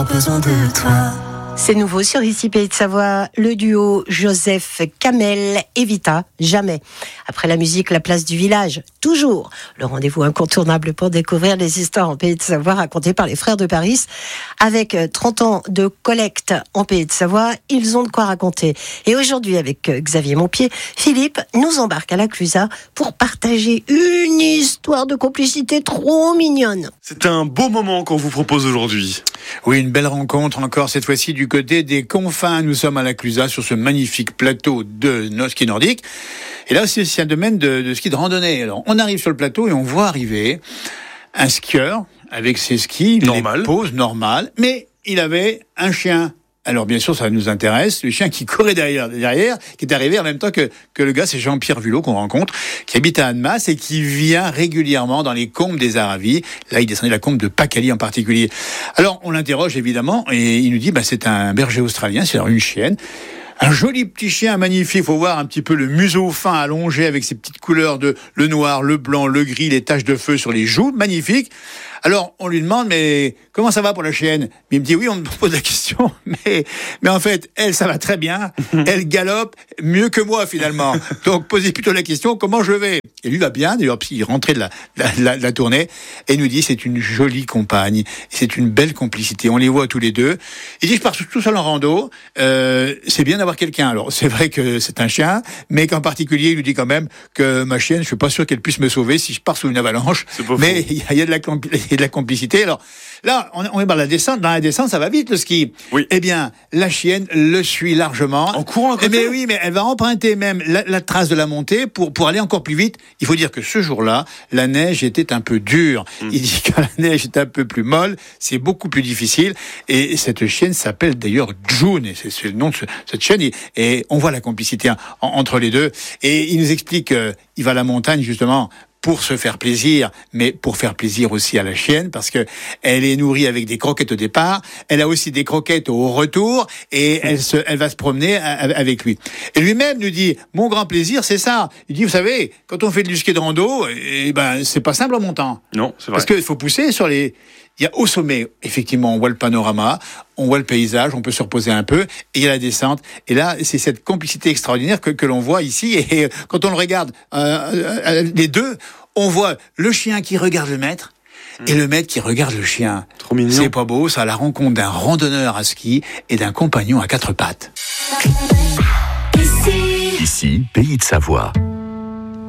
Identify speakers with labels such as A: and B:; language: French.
A: Besoin de toi.
B: C'est nouveau sur Ici Pays de Savoie, le duo Joseph Kamel et Vita, jamais. Après la musique, la place du village, toujours. Le rendez-vous incontournable pour découvrir les histoires en Pays de Savoie racontées par les frères de Paris. Avec 30 ans de collecte en Pays de Savoie, ils ont de quoi raconter. Et aujourd'hui, avec Xavier Montpied, Philippe nous embarque à la Clusaz pour partager une histoire de complicité trop mignonne.
C: C'est un beau moment qu'on vous propose aujourd'hui.
D: Oui, une belle rencontre encore, cette fois-ci du côté des confins. Nous sommes à la Clusaz sur ce magnifique plateau de ski nordique. Et là aussi, c'est un domaine de ski de randonnée. Alors, on arrive sur le plateau et on voit arriver un skieur avec ses skis,
C: normal,
D: les poses normales, mais il avait un chien. Alors bien sûr, ça nous intéresse, le chien qui courait derrière, qui est arrivé en même temps que le gars, c'est Jean-Pierre Vulot qu'on rencontre, qui habite à Annemasse et qui vient régulièrement dans les combes des Aravis. Là, il descendait la combe de Pacali en particulier. Alors, on l'interroge évidemment et il nous dit, c'est un berger australien, c'est une chienne. Un joli petit chien magnifique, il faut voir un petit peu le museau fin allongé avec ses petites couleurs de le noir, le blanc, le gris, les taches de feu sur les joues, magnifique. Alors, on lui demande, mais comment ça va pour la chienne? Il me dit, oui, on me pose la question, mais en fait, elle, ça va très bien. Elle galope mieux que moi, finalement. Donc, posez plutôt la question, comment je vais? Et lui va bien, d'ailleurs, il rentrait de la tournée, et il nous dit, c'est une jolie compagne, c'est une belle complicité. On les voit tous les deux. Il dit, je pars tout seul en rando, c'est bien d'avoir quelqu'un. Alors, c'est vrai que c'est un chien, mais qu'en particulier, il nous dit quand même que ma chienne, je suis pas sûr qu'elle puisse me sauver si je pars sous une avalanche. Mais il y a de la complicité. Alors là, on est dans la descente. Dans la descente, ça va vite le ski.
C: Oui.
D: Eh bien, la chienne le suit largement.
C: En courant à côté.
D: Mais oui, mais elle va emprunter même la trace de la montée pour aller encore plus vite. Il faut dire que ce jour-là, la neige était un peu dure. Il dit que la neige est un peu plus molle, c'est beaucoup plus difficile. Et cette chienne s'appelle d'ailleurs June. Et c'est le nom de cette chienne. Et on voit la complicité entre les deux. Et il nous explique qu'il va à la montagne justement pour se faire plaisir, mais pour faire plaisir aussi à la chienne, parce que elle est nourrie avec des croquettes au départ, elle a aussi des croquettes au retour, et elle va se promener avec lui. Et lui-même nous dit, mon grand plaisir, c'est ça. Il dit, vous savez, quand on fait du ski de rando, c'est pas simple en montant.
C: Non, c'est vrai.
D: Parce qu'il faut pousser sur les... Il y a au sommet, effectivement, on voit le panorama, on voit le paysage, on peut se reposer un peu, et il y a la descente. Et là, c'est cette complicité extraordinaire que l'on voit ici. Et quand on le regarde, les deux, on voit le chien qui regarde le maître, et le maître qui regarde le chien.
C: Trop mignon.
D: C'est pas beau, ça, à la rencontre d'un randonneur à ski et d'un compagnon à quatre pattes.
A: Ici,
E: Pays de Savoie.